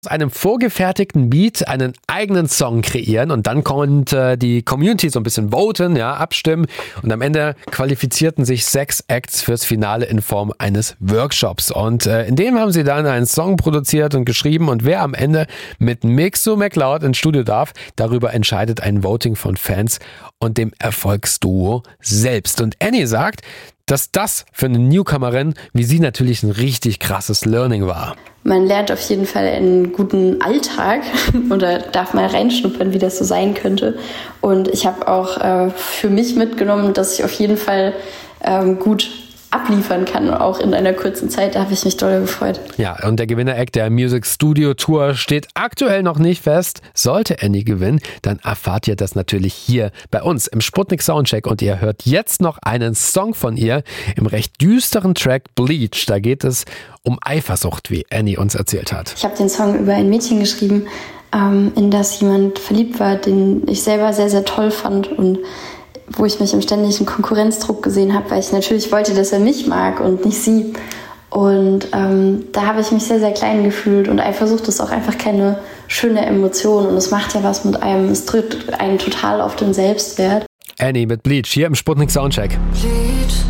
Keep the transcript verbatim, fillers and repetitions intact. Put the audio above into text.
einem vorgefertigten Beat einen eigenen Song kreieren und dann konnte die Community so ein bisschen voten, ja, abstimmen und am Ende qualifizierten sich sechs Acts fürs Finale in Form eines Workshops und äh, in dem haben sie dann einen Song produziert und geschrieben und wer am Ende mit Mixo McLeod ins Studio darf, darüber entscheidet ein Voting von Fans und dem Erfolgsduo selbst. Und Annie sagt, dass das für eine Newcomerin wie sie natürlich ein richtig krasses Learning war. Man lernt auf jeden Fall einen guten Alltag oder darf mal reinschnuppern, wie das so sein könnte. Und ich habe auch äh, für mich mitgenommen, dass ich auf jeden Fall ähm, gut abliefern kann, auch in einer kurzen Zeit. Da habe ich mich doll gefreut. Ja, und der Gewinner-Act der Music Studio Tour steht aktuell noch nicht fest. Sollte Annie gewinnen, dann erfahrt ihr das natürlich hier bei uns im Sputnik Soundcheck und ihr hört jetzt noch einen Song von ihr im recht düsteren Track Bleach. Da geht es um Eifersucht, wie Annie uns erzählt hat. Ich habe den Song über ein Mädchen geschrieben, ähm, in das jemand verliebt war, den ich selber sehr, sehr toll fand und wo ich mich im ständigen Konkurrenzdruck gesehen habe, weil ich natürlich wollte, dass er mich mag und nicht sie. Und ähm, da habe ich mich sehr, sehr klein gefühlt und Eifersucht ist auch einfach keine schöne Emotion und es macht ja was mit einem, es drückt einen total auf den Selbstwert. Annie mit Bleach hier im Sputnik Soundcheck. Bleach.